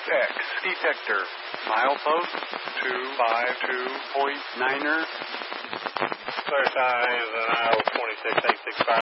FX detector. Milepost 252.9er. Clear skies, Iowa 26865.